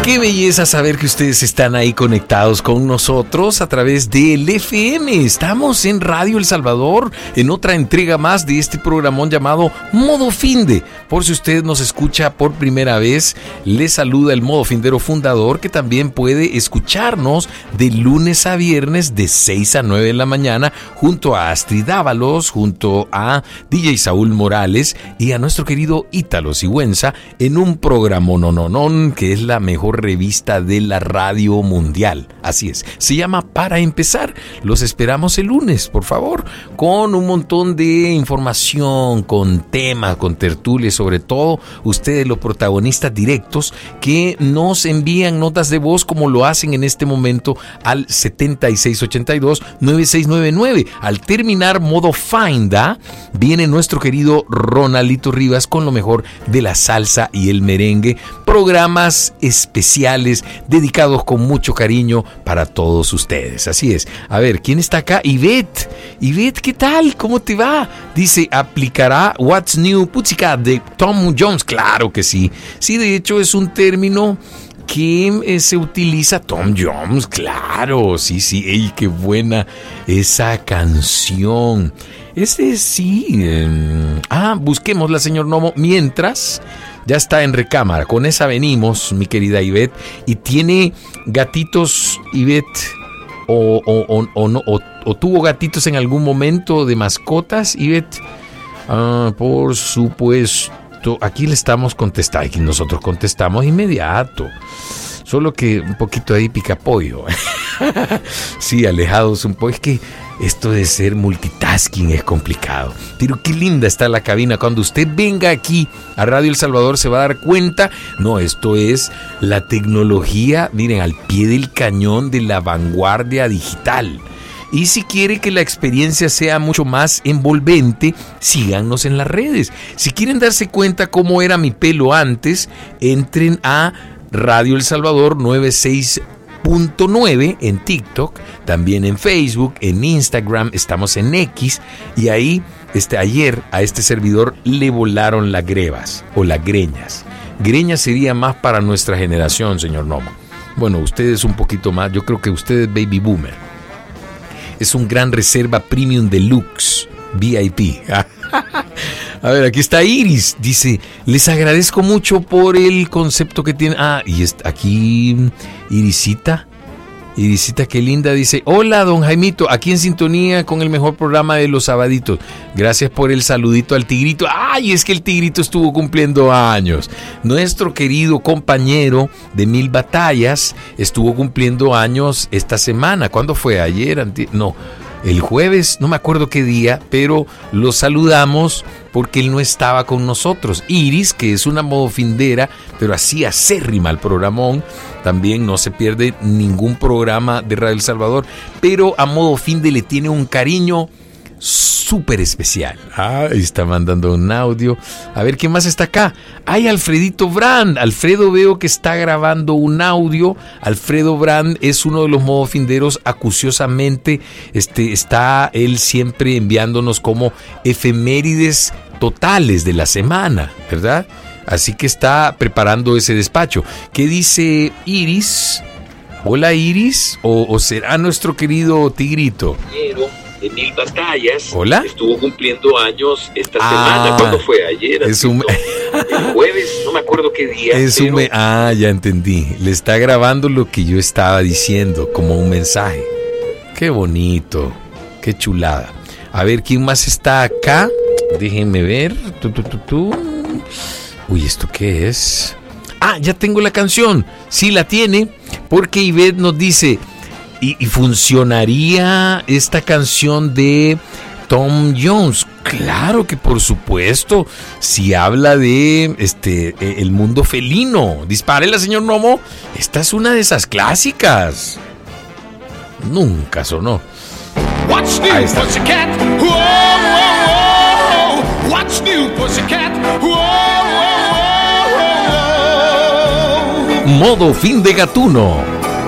Qué belleza saber que ustedes están ahí conectados con nosotros a través del FM. Estamos en Radio El Salvador en otra entrega más de este programón llamado Modo Finde. Por si usted nos escucha por primera vez, le saluda el Modo Findero fundador, que también puede escucharnos de lunes a viernes de 6 a 9 de la mañana junto a Astrid Dávalos, junto a DJ Saúl Morales y a nuestro querido Ítalo Sigüenza en un programa nononón que es la mejor revista de la radio mundial. Así es, se llama Para Empezar. Los esperamos el lunes, por favor, con un montón de información, con temas, con tertulias, sobre todo ustedes los protagonistas directos que nos envían notas de voz como lo hacen en este momento al 7682-9699. Al terminar Modo Finda, viene nuestro querido Ronaldito Rivas con lo mejor de la salsa y el merengue, programas especiales dedicados con mucho cariño para todos ustedes. Así es. A ver, ¿quién está acá? Ivette, ¿qué tal? ¿Cómo te va? Dice, ¿aplicará What's New Pussycat de Tom Jones? Claro que sí. Sí, de hecho es un término que se utiliza. Tom Jones, claro, sí, ¡ey, qué buena esa canción! Sí. Busquémosla, señor Nomo, mientras ya está en recámara. Con esa venimos, mi querida Ivette. Y tiene gatitos, Ivette, o tuvo gatitos en algún momento de mascotas, Ivette. Por supuesto. Aquí le estamos contestando. Aquí nosotros contestamos inmediato. Solo que un poquito ahí picapollo. Sí, alejados un poco. Es que esto de ser multitasking es complicado. Pero qué linda está la cabina. Cuando usted venga aquí a Radio El Salvador se va a dar cuenta. No, esto es la tecnología, miren, al pie del cañón de la vanguardia digital. Y si quiere que la experiencia sea mucho más envolvente, síganos en las redes. Si quieren darse cuenta cómo era mi pelo antes, entren a Radio El Salvador 96.9 en TikTok, también en Facebook, en Instagram, estamos en X, y ahí ayer a este servidor le volaron las grebas o las greñas. Greñas sería más para nuestra generación, señor Nomo. Bueno, ustedes un poquito más, yo creo que ustedes baby boomer. Es un gran reserva premium deluxe, VIP. A ver, aquí está Iris. Dice, les agradezco mucho por el concepto que tienen. Y está aquí Irisita. Irisita, qué linda, dice, hola, don Jaimito, aquí en sintonía con el mejor programa de los sabaditos. Gracias por el saludito al Tigrito. Es que el Tigrito estuvo cumpliendo años. Nuestro querido compañero de 1000 batallas estuvo cumpliendo años esta semana. ¿Cuándo fue? ¿Ayer? No, el jueves, no me acuerdo qué día, pero lo saludamos porque él no estaba con nosotros. Iris, que es una modofindera, pero así acérrima al programón, también no se pierde ningún programa de Radio El Salvador, pero a Modofinde le tiene un cariño súper especial. Está mandando un audio. A ver, ¿quién más está acá? Alfredito Brand. Alfredo, veo que está grabando un audio. Alfredo Brand es uno de los modofinderos acuciosamente. Está él siempre enviándonos como efemérides totales de la semana, ¿verdad? Así que está preparando ese despacho. ¿Qué dice Iris? Hola, Iris. ¿O será nuestro querido Tigrito? De 1000 batallas. Hola. Estuvo cumpliendo años esta semana. ¿Cuándo fue? Ayer. El jueves, no me acuerdo qué día. Ya entendí. Le está grabando lo que yo estaba diciendo como un mensaje. Qué bonito. Qué chulada. A ver, ¿quién más está acá? Déjenme ver. Uy, ¿esto qué es? Ya tengo la canción. Sí, la tiene. Porque Ivette nos dice... ¿Y funcionaría esta canción de Tom Jones? Claro que por supuesto, si habla de el mundo felino. Dispárela, señor Nomo. Esta es una de esas clásicas. Nunca sonó. What's new, Pussycat? Whoa, whoa, whoa. What's new, Pussycat? Whoa, whoa, whoa, whoa. Modo Fin de Gatuno.